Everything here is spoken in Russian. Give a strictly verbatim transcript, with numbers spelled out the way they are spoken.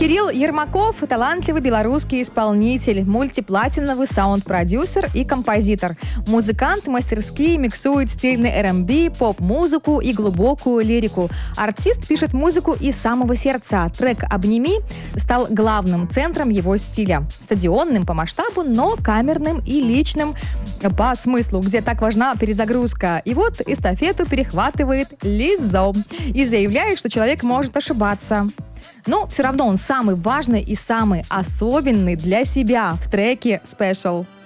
Кирилл Ермаков – талантливый белорусский исполнитель, мультиплатиновый саунд-продюсер и композитор. Музыкант мастерски миксует стильный эр энд би, поп-музыку и глубокую лирику. Артист пишет музыку из самого сердца. Трек «Обними» стал главным центром его стиля. Стадионным по масштабу, но камерным и личным по смыслу, где так важна перезагрузка. И вот эстафету перехватывает Лиззо и заявляет, что человек может ошибаться. Но все равно он самый важный и самый особенный для себя в треке «Special».